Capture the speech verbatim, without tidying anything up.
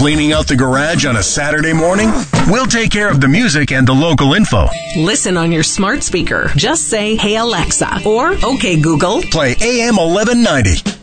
Cleaning out the garage on a Saturday morning? We'll take care of the music and the local info. Listen on your smart speaker. Just say, "Hey Alexa," or "Okay Google, play A M eleven ninety.